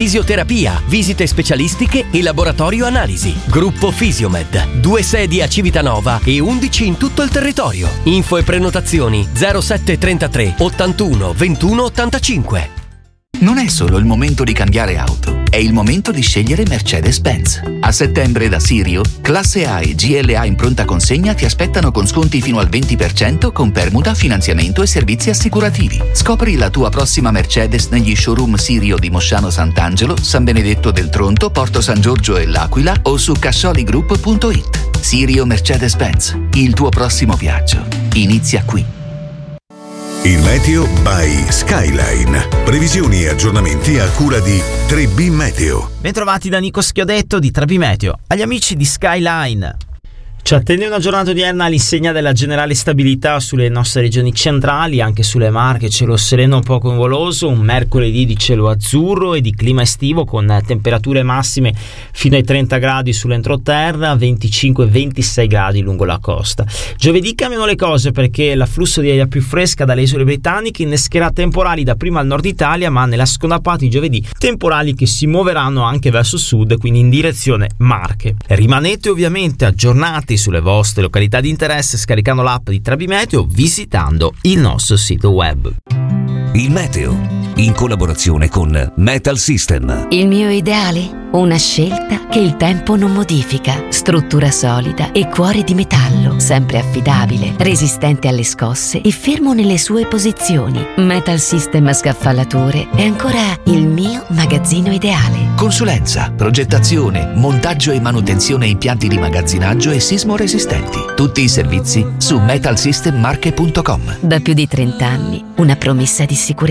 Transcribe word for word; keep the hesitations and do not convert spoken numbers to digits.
fisioterapia, visite specialistiche e laboratorio analisi. Gruppo Fisiomed, due sedi a Civitanova e undici in tutto il territorio. Info e prenotazioni zero sette trentatré ottantuno ventuno ottantacinque. Non è solo il momento di cambiare auto, è il momento di scegliere Mercedes-Benz. A settembre da Sirio, classe A e G L A in pronta consegna ti aspettano con sconti fino al venti per cento con permuta, finanziamento e servizi assicurativi. Scopri la tua prossima Mercedes negli showroom Sirio di Mosciano Sant'Angelo, San Benedetto del Tronto, Porto San Giorgio e L'Aquila o su cassoligroup punto it. Sirio Mercedes-Benz, il tuo prossimo viaggio inizia qui. Il meteo by Skyline. Previsioni e aggiornamenti a cura di tre B Meteo. Bentrovati da Nico Schiodetto di tre B Meteo. Agli amici di Skyline. Ci attende una giornata odierna all'insegna della generale stabilità sulle nostre regioni centrali, anche sulle Marche, cielo sereno un po' nuvoloso, un mercoledì di cielo azzurro e di clima estivo con temperature massime fino ai trenta gradi sull'entroterra, venticinque ventisei gradi lungo la costa. Giovedì cambiano le cose perché l'afflusso di aria più fresca dalle isole britanniche innescherà temporali dapprima al nord Italia, ma nella seconda parte di giovedì temporali che si muoveranno anche verso sud, quindi in direzione Marche. Rimanete ovviamente aggiornati sulle vostre località di interesse scaricando l'app di tre B Meteo, visitando il nostro sito web. Il meteo, in collaborazione con Metal System. Il mio ideale? Una scelta che il tempo non modifica. Struttura solida e cuore di metallo, sempre affidabile, resistente alle scosse e fermo nelle sue posizioni. Metal System Scaffalature è ancora il mio magazzino ideale. Consulenza, progettazione, montaggio e manutenzione impianti di magazzinaggio e sismo resistenti. Tutti i servizi su metal system marche punto com. Da più di trenta anni, una promessa di sicurezza